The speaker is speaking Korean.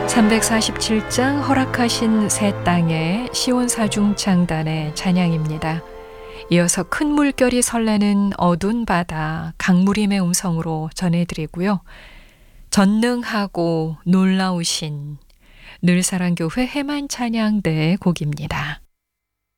347장 허락하신 새 땅의 시온사중창단의 찬양입니다. 이어서 큰 물결이 설레는 어두운 바다 강무림의 음성으로 전해드리고요. 전능하고 놀라우신 늘사랑교회 해만 찬양대의 곡입니다.